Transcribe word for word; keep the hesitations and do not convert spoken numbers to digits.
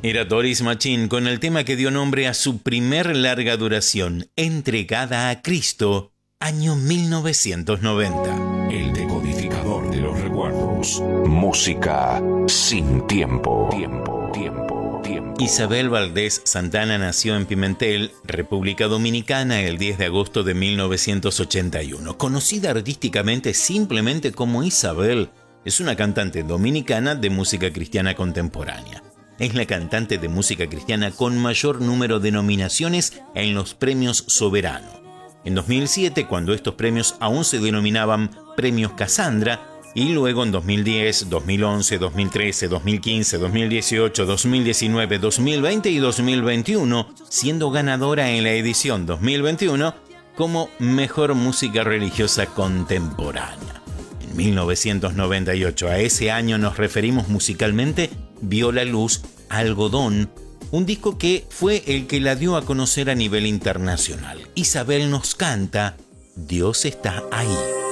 Era Doris Machín con el tema que dio nombre a su primer larga duración, Entregada a Cristo, año mil novecientos noventa. El decodificador de los recuerdos. Música sin tiempo. Tiempo, tiempo, tiempo. Isabel Valdés Santana nació en Pimentel, República Dominicana, el diez de agosto de mil novecientos ochenta y uno. Conocida artísticamente simplemente como Isabel, es una cantante dominicana de música cristiana contemporánea. Es la cantante de música cristiana con mayor número de nominaciones en los premios Soberano. En dos mil siete, cuando estos premios aún se denominaban Premios Casandra, y luego en dos mil diez, dos mil once, dos mil trece, dos mil quince, dos mil dieciocho, dos mil diecinueve, dos mil veinte y dos mil veintiuno, siendo ganadora en la edición dos mil veintiuno como Mejor Música Religiosa Contemporánea. En mil novecientos noventa y ocho, a ese año nos referimos musicalmente, vio la luz Algodón, un disco que fue el que la dio a conocer a nivel internacional. Isabel nos canta Dios está ahí.